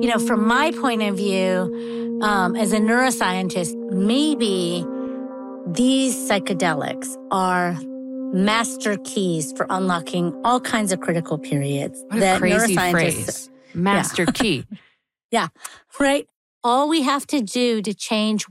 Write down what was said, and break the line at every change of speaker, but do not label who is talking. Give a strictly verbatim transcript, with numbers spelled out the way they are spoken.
you know, from my point of view, um, as a neuroscientist, maybe these psychedelics are master keys for unlocking all kinds of critical periods.
What a
that
crazy
neuroscientists,
phrase. Master
yeah.
key.
Yeah, right? All we have to do to change